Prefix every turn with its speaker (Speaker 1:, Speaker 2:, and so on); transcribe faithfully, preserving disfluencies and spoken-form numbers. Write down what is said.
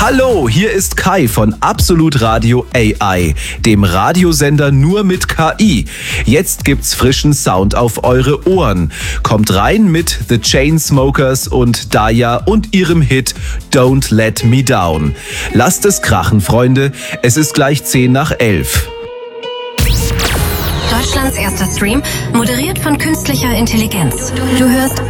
Speaker 1: Hallo, hier ist Kai von Absolut Radio A I, dem Radiosender nur mit K I. Jetzt gibt's frischen Sound auf eure Ohren. Kommt rein mit The Chainsmokers und Daya und ihrem Hit Don't Let Me Down. Lasst es krachen, Freunde. Es ist gleich zehn nach elf.
Speaker 2: Deutschlands erster Stream, moderiert von künstlicher Intelligenz. Du hörst